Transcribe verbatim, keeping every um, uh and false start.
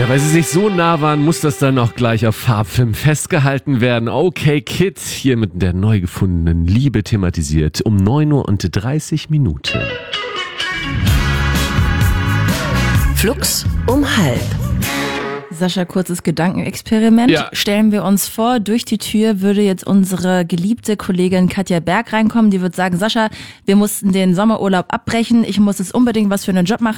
Ja, weil sie sich so nah waren, muss das dann auch gleich auf Farbfilm festgehalten werden. Okay, Kid, hier mit der neu gefundenen Liebe thematisiert. Um neun Uhr und dreißig Minuten. Flux um halb. Sascha, kurzes Gedankenexperiment. Ja. Stellen wir uns vor, durch die Tür würde jetzt unsere geliebte Kollegin Katja Berg reinkommen. Die würde sagen, Sascha, wir mussten den Sommerurlaub abbrechen. Ich muss jetzt unbedingt was für einen Job machen.